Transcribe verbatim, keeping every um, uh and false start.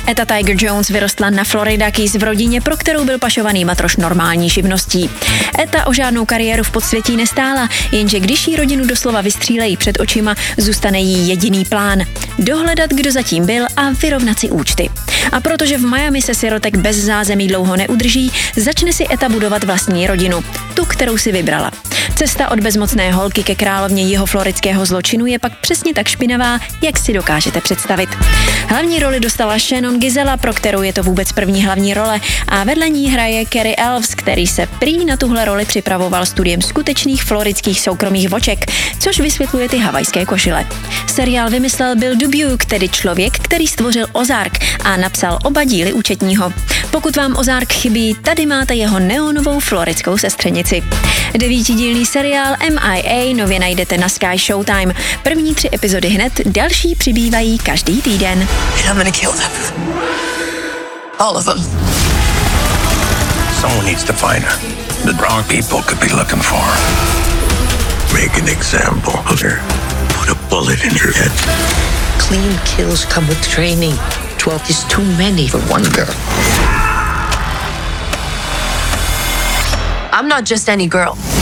Etta Tiger-Jones vyrostla na Florida Keys v rodině, pro kterou byl pašovaný matroš normální živností. Etta o žádnou kariéru v podsvětí nestála, jenže když jí rodinu doslova vystřílejí před očima, zůstane jí jediný plán – dohledat, kdo zatím byl a vyrovnat si účty. A protože v Miami se sirotek bez zázemí dlouho neudrží, začne si Etta budovat vlastní rodinu, tu, kterou si vybrala. Cesta od bezmocné holky ke královně jihofloridského zločinu je pak přesně tak špinavá, jak si dokážete představit. Hlavní roli dostala Shannon Gisela, pro kterou je to vůbec první hlavní role, a vedle ní hraje Cary Elves, který se prý na tuhle roli připravoval studiem skutečných floridských soukromých voček, což vysvětluje ty havajské košile. Seriál vymyslel Bill Dubuque, tedy člověk, který stvořil Ozark a napsal oba díly Účetního. Pokud vám Ozark chybí, tady máte jeho neonovou floridskou sestřenici. Devítidílný seriál M I A nově najdete na Sky Showtime. První tři epizody hned, další přibývají každý týden. I'm gonna kill them. All of them. Someone needs to find her. The wrong people could be looking for her. Make an example of her. Put a bullet in her head. Clean kills come with training. Twelve is too many for one girl. I'm not just any girl.